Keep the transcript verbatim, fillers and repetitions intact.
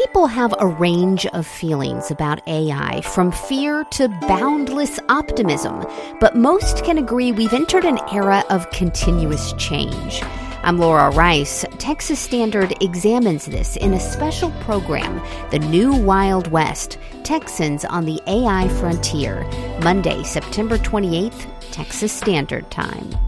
People have a range of feelings about A I, from fear to boundless optimism, but most can agree we've entered an era of continuous change. I'm Laura Rice. Texas Standard examines this in a special program, The New Wild West, Texans on the A I Frontier, Monday, September twenty-eighth, Texas Standard Time.